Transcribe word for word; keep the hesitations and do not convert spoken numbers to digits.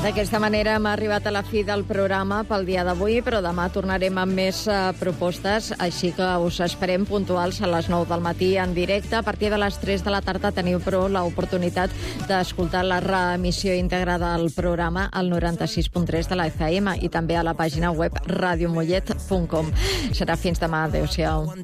D'aquesta manera hem arribat a la fi del programa pel dia d'avui, però demà tornarem amb més uh, propostes, així que us esperem puntuals a les nou del matí en directe. A partir de les tres de la tarda teniu, però, l'oportunitat d'escoltar la reemissió íntegra del programa al noranta sis punt tres de la F M i també a la pàgina web radiomollet punt com. Serà fins demà. Adéu-siau.